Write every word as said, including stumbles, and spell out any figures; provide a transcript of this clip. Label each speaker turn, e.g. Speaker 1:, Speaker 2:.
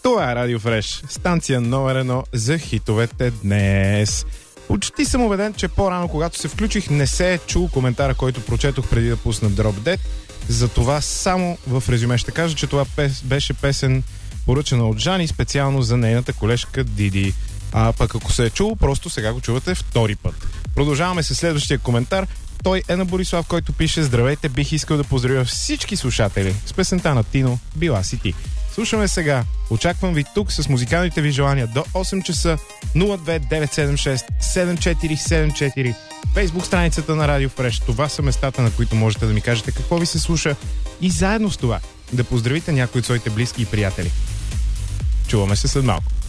Speaker 1: Това е Радио Фреш, станция номер едно за хитовете днес. Почти съм убеден, че по-рано, когато се включих, не се е чул коментара, който прочетох преди да пусна Drop Dead. Затова само в резюме ще кажа, че това пес, беше песен поръчана от Жани специално за нейната колежка Диди. А пък ако се е чул, просто сега го чувате втори път. Продължаваме с следващия коментар. Той е на Борислав, който пише: здравейте, бих искал да поздравя всички слушатели с песента на Тино "Била си ти". Слушаме сега. Очаквам ви тук с музикалните ви желания до осем часа. нула две девет седем шест седем четири седем четири. Фейсбук страницата на Радио Фреш. Това са местата, на които можете да ми кажете какво ви се слуша и заедно с това да поздравите някои от своите близки и приятели. Чуваме се след малко.